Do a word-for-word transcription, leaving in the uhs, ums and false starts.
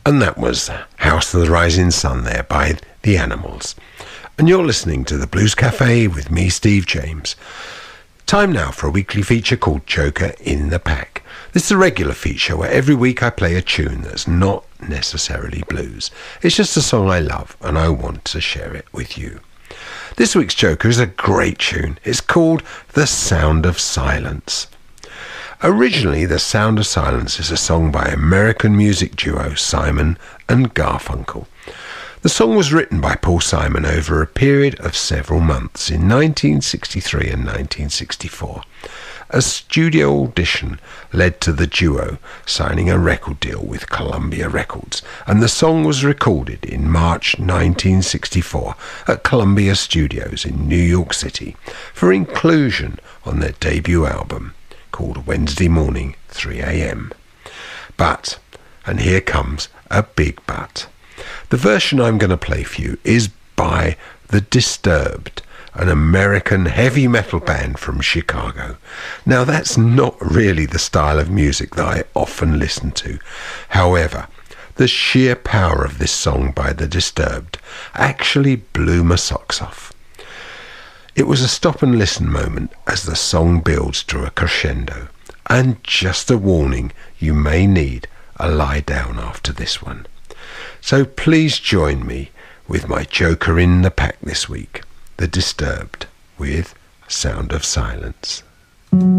And that was House of the Rising Sun there by The Animals. And you're listening to the Blues Cafe with me, Steve James. Time now for a weekly feature called Joker in the Pack. This is a regular feature where every week I play a tune that's not necessarily blues. It's just a song I love and I want to share it with you. This week's Joker is a great tune. It's called The Sound of Silence. Originally, The Sound of Silence is a song by American music duo Simon and Garfunkel. The song was written by Paul Simon over a period of several months in nineteen sixty-three and nineteen sixty-four. A studio audition led to the duo signing a record deal with Columbia Records, and the song was recorded in March nineteen sixty-four at Columbia Studios in New York City for inclusion on their debut album called Wednesday Morning three a.m. But, and here comes a big but, the version I'm going to play for you is by The Disturbed, an American heavy metal band from Chicago. Now that's not really the style of music that I often listen to. However, the sheer power of this song by The Disturbed actually blew my socks off. It was a stop and listen moment as the song builds to a crescendo. And just a warning, you may need a lie down after this one. So please join me with my Joker in the Pack this week, The Disturbed with Sound of Silence.